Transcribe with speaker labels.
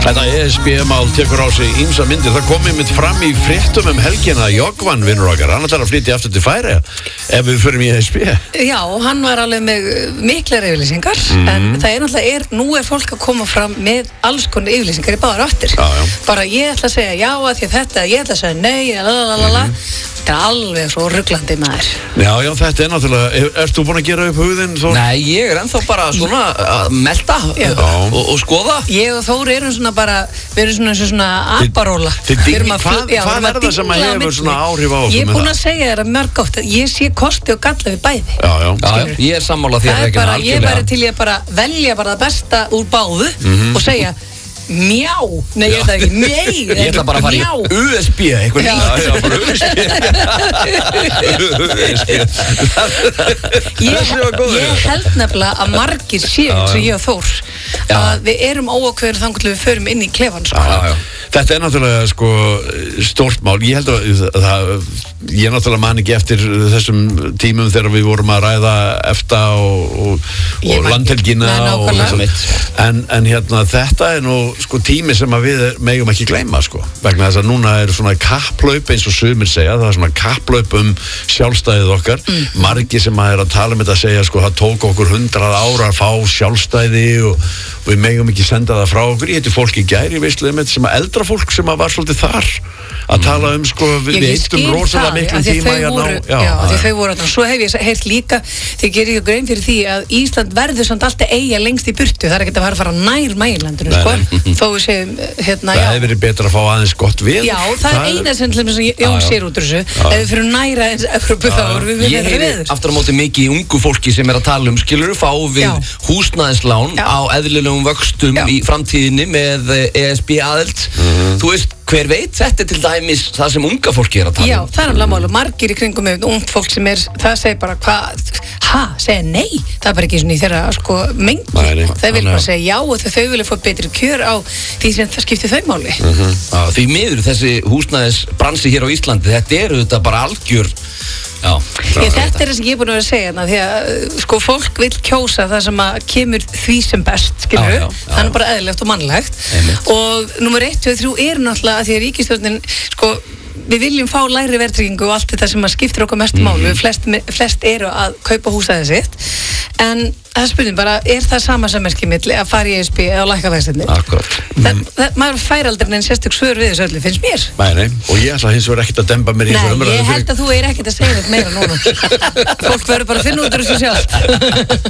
Speaker 1: Þetta ESB-mál tekur á sig ýmsa myndir. Það kom einmitt fram í fréttum helgina að Jógvan vinnur okkar, hann ætlar að flytja aftur til Færeyja ef við förum í ESB.
Speaker 2: Já, hann var alveg með miklar yfirlýsingar, en það náttúrulega nú fólk að koma fram með alls konar yfirlýsingar í báðar áttir. Bara ég ætla að segja já að því þetta, ég ætla að segja nei, lalalala. Þetta alveg svo ruglandi maður. Já,
Speaker 1: þetta náttúrulega, ert þú búin að gera upp hugðinn?
Speaker 3: Nei, ég ennþá bara svona að melta og skoða.
Speaker 2: Ég og Þór erum svona bara, við erum svona aparóla.
Speaker 1: Hvað það sem að hefur svona áhrif á okkur?
Speaker 2: Ég búin að segja þér að mörg gótt, ég sé kosti og galla við bæði.
Speaker 3: Já, ég sammála þér ekki
Speaker 2: algjörlega. Ég væri til ég bara velja bara það besta úr báðu og segja mjá, nei ég veit það ekki, nei,
Speaker 3: ég ætla bara að fara í USB eitthvað
Speaker 2: ég held nefnilega að margir séu sem ég og Þór að við erum óákveður þannig að við förum inn í klefan
Speaker 1: Þetta náttúrulega stórt mál. Ég held að ég náttúrulega man ekki eftir þessum tímum þegar við vorum að ræða EFTA og landhelgina en þetta nú tími sem að við megum ekki gleyma vegna þess að núna svona kapplaup eins og sumir segja, það svona kapplaup sjálfstæðið okkar. Margir sem að tala þetta segja það tók okkur 100 ára að fá sjálfstæði og við megum ekki senda það frá okkur. Ég heiti fólk í gær, ég veistlega með sem að eldra fólk sem að var svolítið þar að tala við eittum rosalega miklu tíma
Speaker 2: því þau voru þarna. Svo hef ég heyrt líka, þið gerir ekki grein fyrir því að Ísland verður samt alltaf eiga lengst í burtu, það ekkert að fara nær mælandinu þó við segjum
Speaker 1: það hefur verið betra að fá aðeins gott við.
Speaker 2: Já, það eina sem Jón sér út úr þessu, ef við fyrir næra eins Evrópu þá erum við
Speaker 3: ég heyri aftur á móti mikið ungu fólki sem að tala skilur fá við húsnæðislán á eðlilegum vöxtum í framtíðinni með ESB aðild. Þú veist, hver veit, þetta til dæmis það sem unga fólki að tala
Speaker 2: Já, það alveg máli. Margir í kringum með ungt fólk sem það segir bara segir nei, það bara ekki svona í þeirra mengi. Þau vilja bara segja já og þau vilja fá betri kjör á því sem það skiptir þau máli.
Speaker 3: Því miður þessi húsnæðisbransi hér á Íslandi, þetta bara algjör
Speaker 2: Þetta það sem ég er búin að vera að segja því að fólk vil kjósa það sem að kemur því sem best skilur, það bara eðlilegt og mannlegt og númer 1, 2, 3 náttúrulega að því að ríkisstjórnin við viljum fá lægri verðtryggingu og allt þetta sem að skiptir okkur mest máli, flest eru að kaupa húsnæðið sitt en það spurning bara, það sama sammerki milli að fara í ESB eða lækka vextirnir? Maður fær aldrei en sérstök svör við þessu öllu, finnst mér.
Speaker 1: Nei, og ég ætla hins vegar ekkert að demba mér í þessu umræðu.
Speaker 2: Nei, ég held að þú ekkert að segja þetta meira núna. Fólk verður bara að finna út úr þessu sjálft.